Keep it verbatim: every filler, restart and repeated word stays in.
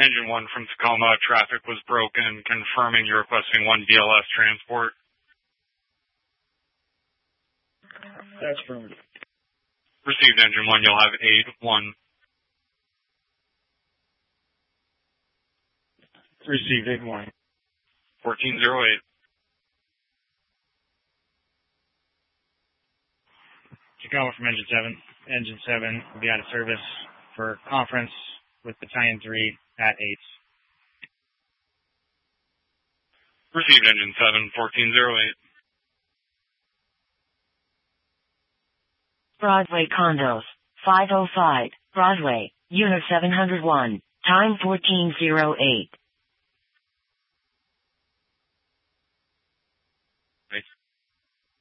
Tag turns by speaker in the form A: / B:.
A: Engine one from Tacoma, traffic was broken, confirming you're requesting one B L S transport.
B: That's affirmative.
A: Received, Engine one, you'll have aid one.
B: Received, aid one.
A: fourteen oh eight.
B: Tacoma from Engine seven. Engine seven will be out of service for conference with Battalion three at eight.
A: Received, Engine seven, fourteen oh eight.
C: Broadway condos, five oh five, Broadway, Unit seven oh one, time fourteen oh eight.